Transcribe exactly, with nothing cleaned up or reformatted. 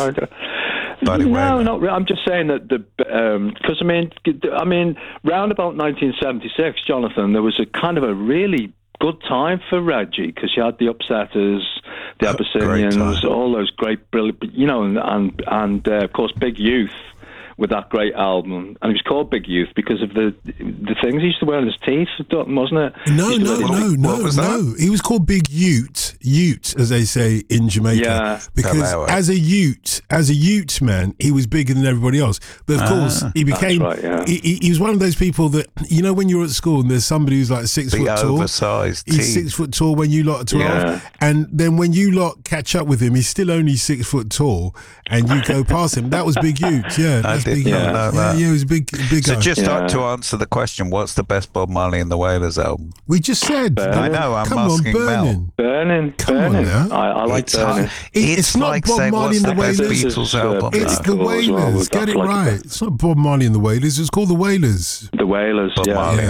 No, Buddy no, Whaler. not really. I'm just saying that the because um, I mean, I mean, round about nineteen seventy-six, Jonathan, there was a kind of a really good time for Reggie because you had the Upsetters, the Oh, Abyssinians, all those great, brilliant, you know, and and, and uh, of course, Big Youth with that great album, and it was called Big Youth because of the the things he used to wear on his teeth, wasn't it? No, He used no, to wear no, these- no, was no. He was called Big Ute, Ute, as they say in Jamaica. Yeah. Because Hello. as a Ute, as a Ute man, he was bigger than everybody else. But of course, he became. right, yeah. he, he, he was one of those people that you know when you're at school and there's somebody who's like six The foot tall. oversized He's teeth. six foot tall when you lot are twelve, Yeah. and then when you lot catch up with him, he's still only six foot tall, and you go past him. That was Big Ute, yeah. That's did Big not Ute. know Yeah, that. yeah, he was big, big So guy. just Yeah. to answer the question, what's the best Bob Marley and the Wailers album? we just said. I know, I'm Come asking on, Mel. Burning. Burning, Come on burning. now. I, I like It's burning. hard. It- It's, it's not like Bob saying Marley what's and the the best Wailers. Beatles It's, uh, album. It's Yeah, the cool as well Wailers. with Get that it flight. right. It's not Bob Marley and the Wailers. It's called the Wailers. The Wailers, Bob yeah. Marley Yeah.